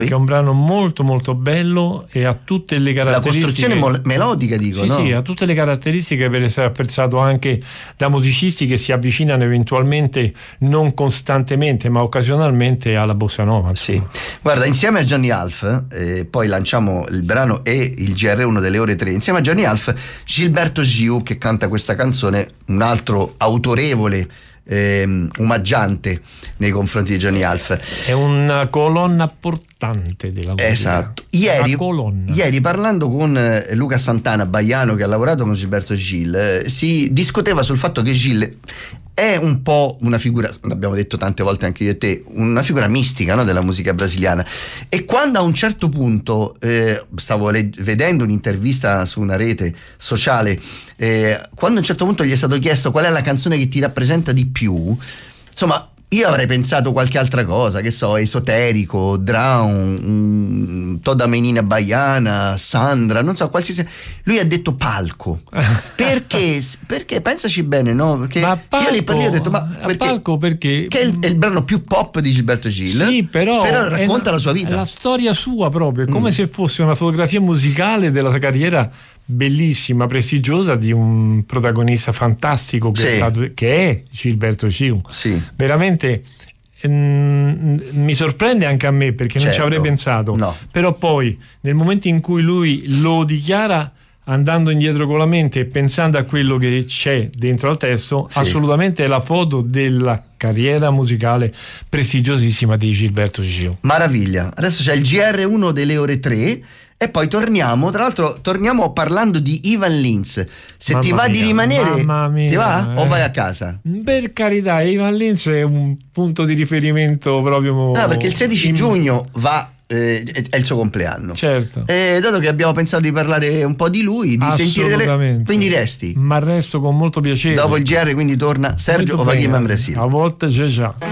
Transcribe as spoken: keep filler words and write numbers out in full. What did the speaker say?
che è un brano molto molto bello e ha tutte le caratteristiche. La costruzione mol- melodica, dico, sì, no? Sì, ha tutte le caratteristiche per essere apprezzato anche da musicisti che si avvicinano eventualmente, non costantemente, ma occasionalmente, alla bossa nova. Sì. Guarda, insieme a Johnny Half, eh, poi lanciamo il brano e il G R uno delle ore tre, insieme a Johnny Half, Gilberto Gil che canta questa canzone, un altro autorevole Eh, omaggiante nei confronti di Johnny Half. È una colonna portante della musica. Esatto. Ieri, ieri parlando con eh, Luca Santana, baiano che ha lavorato con Gilberto Gil, eh, si discuteva sul fatto che Gil è un po' una figura, l'abbiamo detto tante volte anche io e te, una figura mistica, no, della musica brasiliana, e quando a un certo punto eh, stavo le- vedendo un'intervista su una rete sociale, eh, quando a un certo punto gli è stato chiesto qual è la canzone che ti rappresenta di più, insomma io avrei pensato qualche altra cosa, che so, esoterico, Drown, mm, Toda Menina Baiana, Sandra, non so, qualsiasi. Lui ha detto palco. Perché? Perché pensaci bene, no? Perché ma palco, io lì per lì ho detto, ma perché? Palco perché? Che è il, è il brano più pop di Gilberto Gil. Sì, però, però racconta è, la sua vita. È la storia sua proprio, è come Mm. se fosse una fotografia musicale della sua carriera bellissima, prestigiosa, di un protagonista fantastico che, Sì. è, stato, che è Gilberto Gil. Sì. Veramente mm, mi sorprende anche a me, perché non Certo. ci avrei pensato. No. Però poi nel momento in cui lui lo dichiara, andando indietro con la mente e pensando a quello che c'è dentro al testo, Sì. assolutamente è la foto della carriera musicale prestigiosissima di Gilberto Gil. Maraviglia. Adesso c'è il G R uno delle ore tre e poi torniamo, tra l'altro torniamo parlando di Ivan Lins. Se Mamma ti va mia, di rimanere, mamma mia, ti va? O eh. vai a casa? Per carità, Ivan Lins è un punto di riferimento proprio. No, perché il sedici in- giugno va, eh, è il suo compleanno. Certo. E dato che abbiamo pensato di parlare un po' di lui, di sentire delle. Assolutamente. Quindi resti. Ma resto con molto piacere. Dopo il G R quindi torna Sergio Molto Ovaghi bene. Mamresil. A volte c'è già.